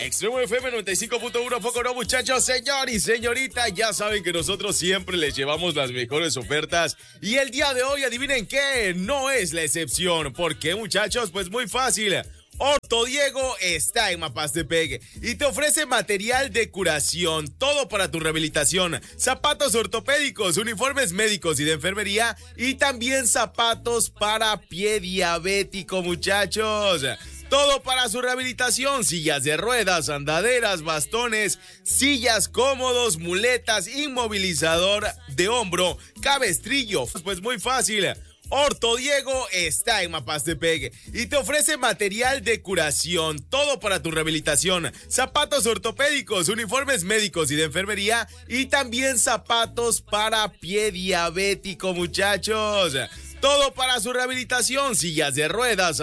Extremo FM 95.1, poco no, muchachos, señor y señorita, ya saben que nosotros siempre les llevamos las mejores ofertas y el día de hoy, adivinen qué, no es la excepción. ¿Por qué, muchachos? Pues muy fácil. Orto Diego está en Mapastepec y te ofrece material de curación, todo para tu rehabilitación, zapatos ortopédicos, uniformes médicos y de enfermería y también zapatos para pie diabético, muchachos. Todo para su rehabilitación, sillas de ruedas, andaderas, bastones, sillas cómodos, muletas, inmovilizador de hombro, cabestrillo. Pues muy fácil. Orto Diego está en Mapastepec y te ofrece material de curación, todo para tu rehabilitación, zapatos ortopédicos, uniformes médicos y de enfermería y también zapatos para pie diabético, muchachos. Todo para su rehabilitación, sillas de ruedas,